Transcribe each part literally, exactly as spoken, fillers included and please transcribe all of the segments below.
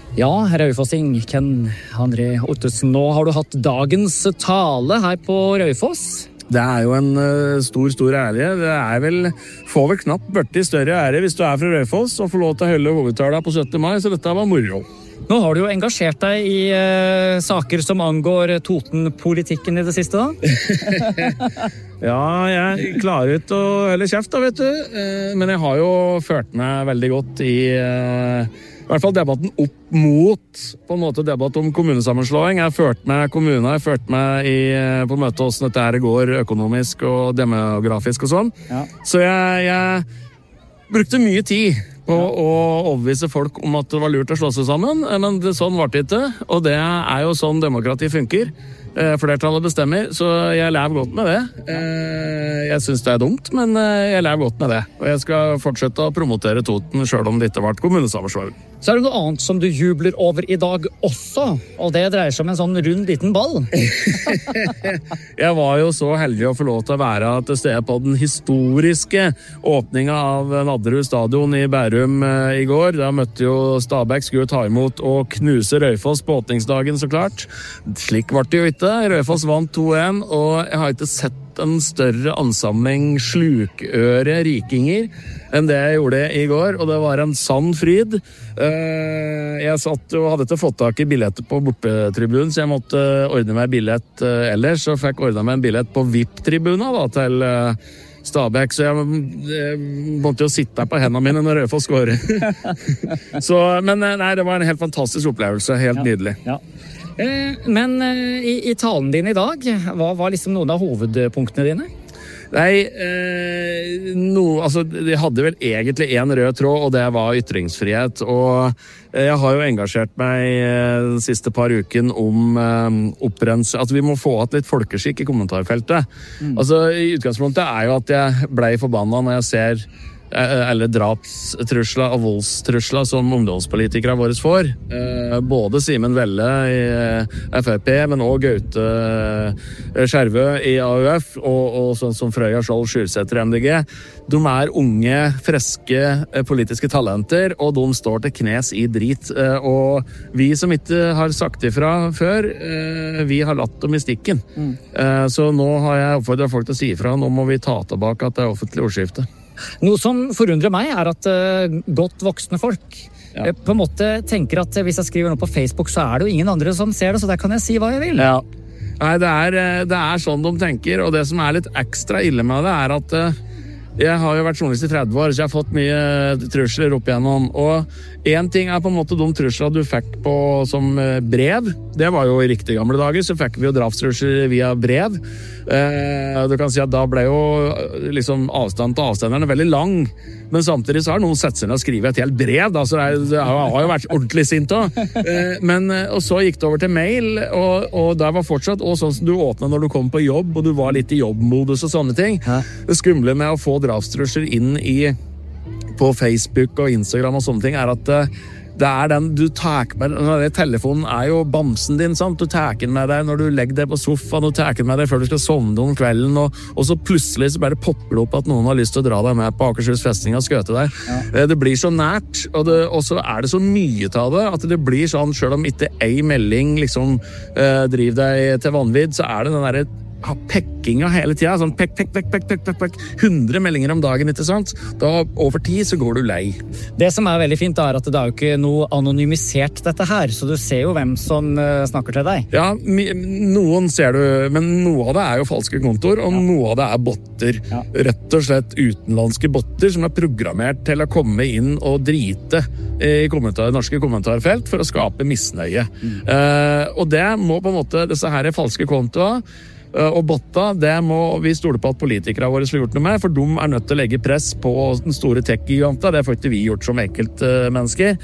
Ja, Raufossing, Ken André Ottesen, nå har du hatt dagens tale her på Raufoss. Det er jo en uh, stor, stor ære. Det er vel, får vel knapt børti større ære hvis du er fra Raufoss og får lov til å holde hovedtalen på syttende mai, så dette var moro. Nå har du jo engasjert deg i uh, saker som angår Toten-politikken i det siste, da? Ja, jeg klarer ikke å holde kjeft, da, vet du. Uh, men jeg har jo ført meg veldig godt i... Uh, I hvert fall debatten opp mot på en måte debatt om kommunesammenslåing. Jeg har ført meg kommuner, jeg har ført meg i, på møte hvordan dette her går økonomisk og demografisk og sånn. Ja. Så jeg, jeg brukte mye tid på ja. å overbevise folk om at det var lurt å slå seg sammen, men det, sånn var det ikke, og det er jo sånn demokrati funker. Flertallet bestemmer, så jeg lever godt med det. Jeg synes det er dumt, men jeg lever godt med det. Og jeg skal fortsette å promotere Toten, selv om det ikke har vært kommunesammenslåing. Så er det noe annet som du jubler over i dag også, og det dreier seg om en sånn rund liten ball. Jeg var jo så heldig å få lov til å være til stede på den historiske åpningen av Nadderud stadion i Bærum i går. Da møtte jo Stabæk, skulle ta imot og knuse Raufoss på åpningsdagen, så klart. Slik var det jo ikke. Raufoss vant to en, og jeg har ikke sett en større ansamling slukøre rikinger enn det jeg gjorde i går, og det var en sann fryd. Jeg satt og hadde ikke fått tak i billetter på bortetribunen, så jeg måtte ordne meg billett ellers, og fikk ordnet meg en billett på V I P-tribuna da, til Stabæk, så jeg, jeg måtte jo sitte der på hendene mine når Raufoss skårer. Så, men nei, det var en helt fantastisk opplevelse, helt ja, nydelig. Ja. Men i, i talen din i dag, hva var liksom noen av hovedpunktene dine? Nei, eh, no, altså, de hadde vel egentlig en rød tråd, og det var ytringsfrihet. Og jeg har jo engasjert meg de siste par uken om eh, opprens, at vi må få hatt litt folkeskikk i kommentarfeltet. Mm. Altså, i utgangspunktet er jo at jeg ble forbannet når jeg ser eller drapstrusler og voldstrusler som ungdomspolitikere våre får. Både Simen Velle i F R P, men også Gaute Skjervø i A U F, og, og sånn som Frøya Skjold Skyrsæter i M D G. De er unge, freske politiske talenter, og de står til knes i drit. Og vi som ikke har sagt ifra før, vi har latt dem i stikken. Mm. Så nå har jeg oppfordret folk til å si ifra. Nå må vi ta tilbake at det er offentlig ordskifte. Noe som forundrer meg er at uh, godt voksne folk ja. på en måte tenker at hvis jeg skriver noe på Facebook, så er det jo ingen andre som ser det, så der kan jeg si hva jeg vil. Ja. Nei, det er, det er sånn de tenker, og det som er litt ekstra ille med det er at uh, jeg har jo vært journalist i tretti år, så jeg har fått mye trusler opp igjennom, og en ting er på en måte de trusler du fikk på som brev. Det var jo i riktig gamle dager, så fikk vi jo drapstrusler via brev. Eh, du kan si at da ble jo liksom avstand til avstanderne veldig lang, men samtidig så har noen sett seg ned og skrivet et helt brev, da, så det, er, det har jo vært ordentlig sint også. Eh, men, og så gikk det over til mail, og, og der var fortsatt også sånn som du åpnet når du kom på jobb, og du var litt i jobbmodus og sånne ting. Hæ? Det skumle med å få drapstrusler inn i på Facebook og Instagram og sånne ting er at det er den du tar med, telefonen er jo bamsen din, sant? Du tar den med deg når du legger deg på sofaen, du tar den med deg før du skal sovne om kvelden, og, og så plutselig så bare popper det opp at noen har lyst til å dra deg med på Akershus festning og skøte deg. Ja. Det blir så nært, og, det, og så er det så mye av det, at det blir sånn, selv om ikke ei melding liksom eh, driver deg til vanvidd, så er det den der ha pekkinga hele tida, sånn pekk, pekk, pekk, pekk, pekk, pekk, pekk, hundre meldinger om dagen, ikke sant? Da over tid så går du lei. Det som er veldig fint er at det er jo ikke noe anonymisert dette her, så du ser jo hvem som uh, snakker til deg. Ja, noen ser du, men noe av det er jo falske kontor, og ja. Noe av det er botter. Ja. Rett og slett utenlandske botter som er programmert til å komme inn og drite i kommentar, norske kommentarfelt for å skape misnøye. Mm. Uh, og det må på en måte, disse her falske kontoer, og botta, det må vi stole på at politikere våre får gjort noe med, for de er nødt til å legge press på den store tech-giganten. Det får ikke vi gjort som enkeltmennesker.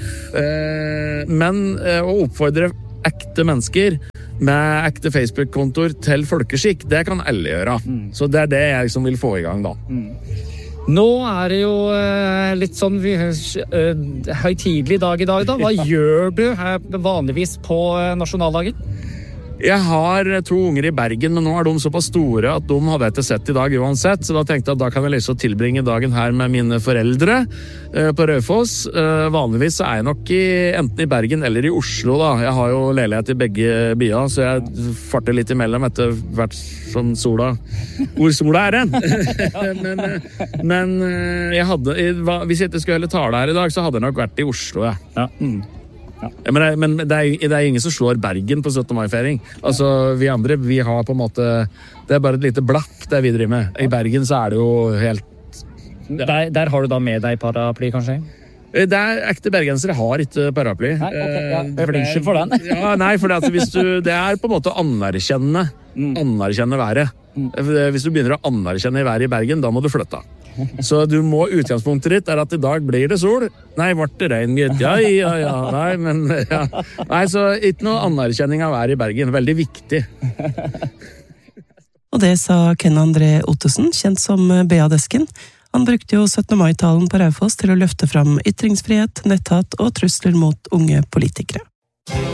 Men å oppfordre ekte mennesker med ekte Facebook-kontor til folkeskikk, det kan alle gjøre. Mm. Så det er det jeg liksom vil få i gang da. Mm. Nå er det jo uh, litt sånn uh, høytidelig dag i dag da. Hva gjør du her vanligvis på uh, nasjonaldagen? Jeg har to unger i Bergen, men nå er de såpass store at de hadde jeg ikke sett i dag uansett, så da tenkte jeg at da kan jeg liksom tilbringe dagen her med mine foreldre eh, på Raufoss. Eh, vanligvis så er jeg nok i, enten i Bergen eller i Oslo da. Jeg har jo leilighet i begge byer, så jeg farter litt imellom etter hvert som sola, hvor sola er den. men men jeg hadde, hvis jeg ikke skulle heller tale her i dag, så hadde jeg nok vært i Oslo, ja. Ja. Mm. Ja. Men, det, men det, er, det er ingen som slår Bergen på syttende mai-feiring. Altså, vi andre, vi har på en måte det er bare et lite blakk det vi driver med. I Bergen så er det jo helt ja. der, der har du da med deg paraply, kanskje? Det er ekte bergensere har ikke paraply. Nei, okay, ja. Unnskyld for den. ja, nei, for det, hvis du, det er på en måte anerkjenne anerkjenne været. Hvis du begynner å anerkjenne i været i Bergen, da må du flytte. Så du må, utgangspunktet ditt er at i dag blir det sol. Nei, ble det regn, gitt? Ja, ja, ja, nei, men ja. Nei, så ikke noe anerkjenning av været i Bergen. Veldig viktig. Og det sa Ken André Ottesen, kjent som B A-desken. Han brukte jo syttende mai-talen på Raufoss til å løfte fram ytringsfrihet, netthat og trusler mot unge politikere.